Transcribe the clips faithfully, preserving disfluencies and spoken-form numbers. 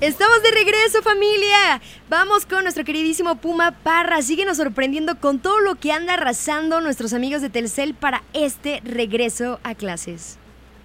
Estamos de regreso, familia. Vamos con nuestro queridísimo Puma Parra. Síguenos sorprendiendo con todo lo que anda arrasando nuestros amigos de Telcel para este regreso a clases.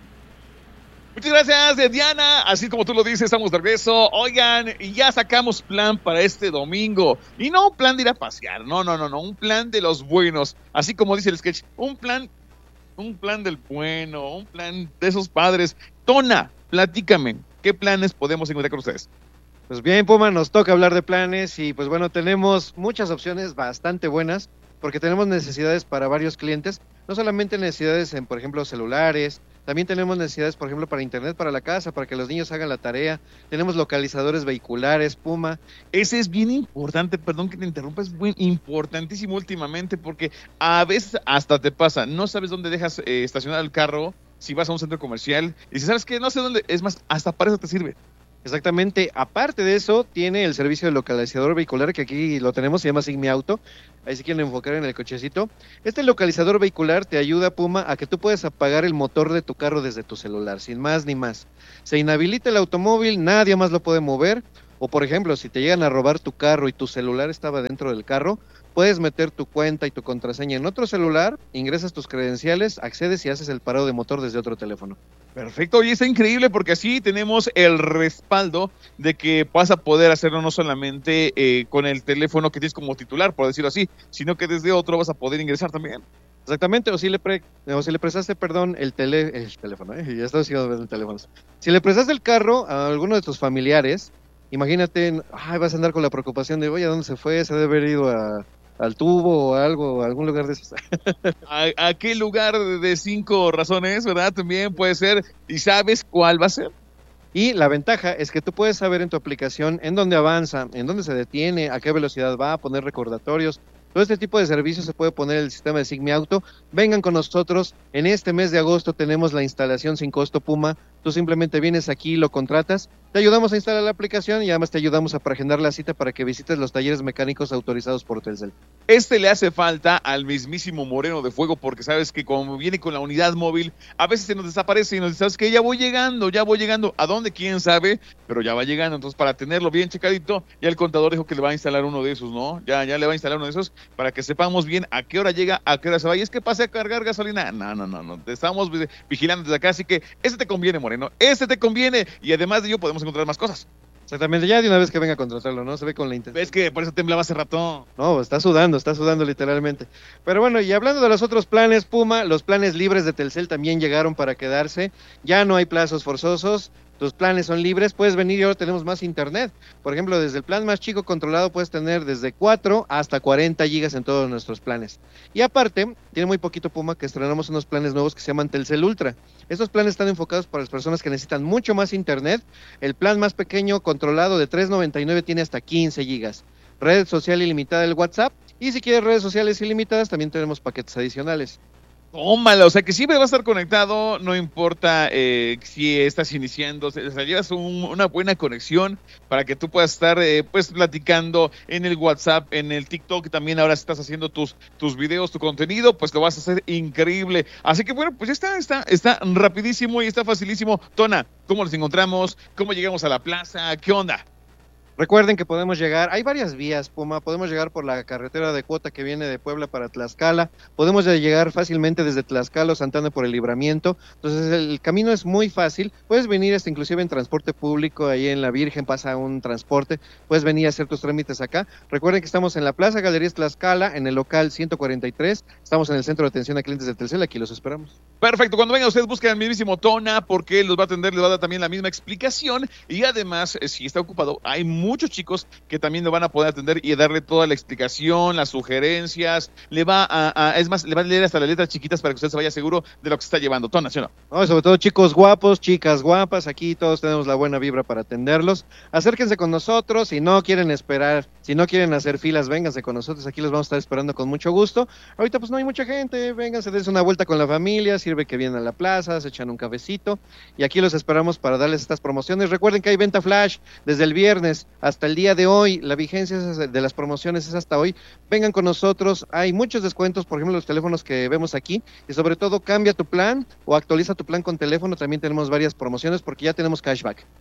Muchas gracias, Diana. Así como tú lo dices, estamos de regreso. Oigan, ya sacamos plan para este domingo. Y no un plan de ir a pasear. No, no, no, no. Un plan de los buenos. Así como dice el sketch. Un plan, un plan del bueno. Un plan de esos padres. Tona, platícame. ¿Qué planes podemos encontrar con ustedes? Pues bien, Puma, nos toca hablar de planes y pues bueno, tenemos muchas opciones bastante buenas porque tenemos necesidades para varios clientes, no solamente necesidades en, por ejemplo, celulares, también tenemos necesidades, por ejemplo, para internet para la casa, para que los niños hagan la tarea, tenemos localizadores vehiculares, Puma. Ese es bien importante, perdón que te interrumpa, es muy importantísimo últimamente porque a veces hasta te pasa, no sabes dónde dejas eh, estacionar el carro, si vas a un centro comercial, y si sabes que no sé dónde, es más, hasta para eso te sirve. Exactamente, aparte de eso, tiene el servicio de localizador vehicular, que aquí lo tenemos, se llama Sigmi Auto, ahí si quieren enfocar en el cochecito. Este localizador vehicular te ayuda, Puma, a que tú puedas apagar el motor de tu carro desde tu celular, sin más ni más. Se inhabilita el automóvil, nadie más lo puede mover, o por ejemplo, si te llegan a robar tu carro y tu celular estaba dentro del carro, puedes meter tu cuenta y tu contraseña en otro celular, ingresas tus credenciales, accedes y haces el parado de motor desde otro teléfono. Perfecto, y está increíble porque así tenemos el respaldo de que vas a poder hacerlo no solamente eh, con el teléfono que tienes como titular, por decirlo así, sino que desde otro vas a poder ingresar también. Exactamente, o si le, pre, o si le prestaste, perdón, el, tele, el teléfono, ¿eh? Ya estoy diciendo el teléfono. Si le prestaste el carro a alguno de tus familiares, imagínate, ay, vas a andar con la preocupación de, oye, ¿a dónde se fue? Se debe haber ido a... al tubo o algo, a algún lugar de esos. ¿A, a qué lugar de cinco razones, verdad? También puede ser, y sabes cuál va a ser. Y la ventaja es que tú puedes saber en tu aplicación en dónde avanza, en dónde se detiene, a qué velocidad va, poner recordatorios. Todo este tipo de servicios se puede poner en el sistema de Sigmi Auto. Vengan con nosotros. En este mes de agosto tenemos la instalación sin costo, Puma. Tú simplemente vienes aquí, lo contratas, te ayudamos a instalar la aplicación y además te ayudamos a agendar la cita para que visites los talleres mecánicos autorizados por Telcel. Este le hace falta al mismísimo Moreno de Fuego porque sabes que como viene con la unidad móvil, a veces se nos desaparece y nos dice, ¿sabes qué? Ya voy llegando, ya voy llegando. ¿A dónde? ¿Quién sabe? Pero ya va llegando. Entonces, para tenerlo bien checadito, ya el contador dijo que le va a instalar uno de esos, ¿no? Ya, ya le va a instalar uno de esos para que sepamos bien a qué hora llega, a qué hora se va. Y es que pase a cargar gasolina. No, no, no, no. Te estamos vigilando desde acá, así que ese te conviene, Moreno. Ese te conviene. Y además de ello, podemos encontrar más cosas. Exactamente, ya de una vez que venga a contratarlo, ¿no? Se ve con la intención. ¿Ves que por eso temblaba hace rato? No, está sudando, está sudando literalmente. Pero bueno, y hablando de los otros planes, Puma, los planes libres de Telcel también llegaron para quedarse. Ya no hay plazos forzosos. Tus planes son libres, puedes venir y ahora tenemos más internet. Por ejemplo, desde el plan más chico controlado puedes tener desde cuatro hasta cuarenta gigas en todos nuestros planes. Y aparte, tiene muy poquito, Puma, que estrenamos unos planes nuevos que se llaman Telcel Ultra. Estos planes están enfocados para las personas que necesitan mucho más internet. El plan más pequeño controlado de tres noventa y nueve tiene hasta quince gigas. Red social ilimitada del WhatsApp. Y si quieres redes sociales ilimitadas, también tenemos paquetes adicionales. Tómala, o sea que siempre va a estar conectado, no importa eh, si estás iniciando, o sea, llevas un, una buena conexión para que tú puedas estar eh, pues platicando en el WhatsApp, en el TikTok, también ahora estás haciendo tus, tus videos, tu contenido, pues lo vas a hacer increíble. Así que bueno, pues ya está, está, está rapidísimo y está facilísimo. Tona, ¿cómo nos encontramos? ¿Cómo llegamos a la plaza? ¿Qué onda? Recuerden que podemos llegar, hay varias vías, Puma, podemos llegar por la carretera de Cuota que viene de Puebla para Tlaxcala, podemos llegar fácilmente desde Tlaxcala o Santana por el Libramiento, entonces el camino es muy fácil, puedes venir hasta inclusive en transporte público, ahí en La Virgen pasa un transporte, puedes venir a hacer tus trámites acá. Recuerden que estamos en la Plaza Galerías Tlaxcala, en el local ciento cuarenta y tres, estamos en el Centro de Atención a Clientes de Telcel, aquí los esperamos. Perfecto, cuando vengan ustedes busquen al mismísimo Tona, porque él los va a atender, les va a dar también la misma explicación, y además, si está ocupado, hay muchos chicos que también lo van a poder atender y darle toda la explicación, las sugerencias, le va a, a es más, le va a leer hasta las letras chiquitas para que usted se vaya seguro de lo que se está llevando. Tona, ¿sí o no? No, sobre todo chicos guapos, chicas guapas, aquí todos tenemos la buena vibra para atenderlos. Acérquense con nosotros, si no quieren esperar, si no quieren hacer filas, vénganse con nosotros, aquí los vamos a estar esperando con mucho gusto. Ahorita pues no hay mucha gente, vénganse, dense una vuelta con la familia, sirve que vienen a la plaza, se echan un cafecito y aquí los esperamos para darles estas promociones. Recuerden que hay venta flash desde el viernes hasta el día de hoy, la vigencia de las promociones es hasta hoy. Vengan con nosotros, hay muchos descuentos, por ejemplo los teléfonos que vemos aquí, y sobre todo cambia tu plan o actualiza tu plan con teléfono, también tenemos varias promociones porque ya tenemos cashback.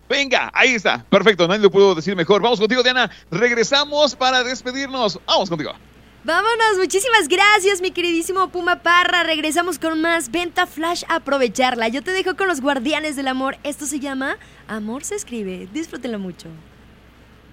Venga, ahí está. Perfecto, nadie lo pudo decir mejor. Vamos contigo, Diana. Regresamos para despedirnos. Vamos contigo. Vámonos, muchísimas gracias, mi queridísimo Puma Parra. Regresamos con más Venta Flash, aprovecharla. Yo te dejo con los Guardianes del Amor. Esto se llama Amor se escribe. Disfrútenlo mucho.